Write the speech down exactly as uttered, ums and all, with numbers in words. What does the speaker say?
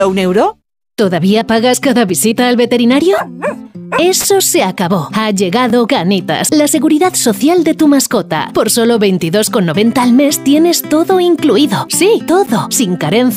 ¿Un euro? ¿Todavía pagas cada visita al veterinario? Eso se acabó. Ha llegado Ganitas, la seguridad social de tu mascota. Por solo veintidós con noventa al mes tienes todo incluido. Sí, todo. Sin carencia.